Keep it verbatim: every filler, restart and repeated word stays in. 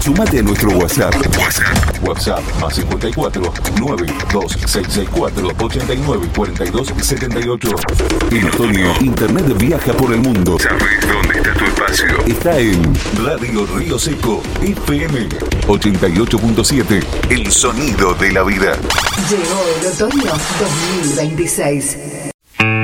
Sumate a nuestro WhatsApp. WhatsApp. WhatsApp más cincuenta y cuatro, nueve dos seis seis cuatro, ocho nueve cuatro dos siete ocho. En otoño, Internet viaja por el mundo. ¿Sabes dónde está tu espacio? Está en Radio Río Seco, F M ochenta y ocho punto siete. El sonido de la vida. Llegó el otoño dos mil veintiséis.